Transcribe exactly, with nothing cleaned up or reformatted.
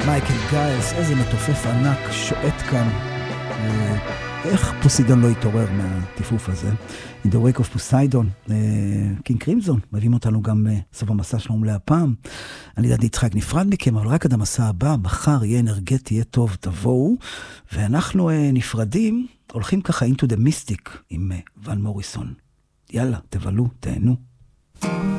מייקל גיילס, איזה מתופף ענק שועט כאן. איך פוסידון לא יתעורר מהטיפוף הזה? In the Wake of Poseidon, קינג קרימזון, מביאים אותנו גם סוף המסע שלנו להפעם. אני יודעת יצחק נפרד מכם, אבל רק עד המסע הבא, מחר יהיה אנרגטי, יהיה טוב, תבואו. ואנחנו נפרדים, הולכים ככה into the mystic עם ון מוריסון. יאללה, תבלו, תהנו.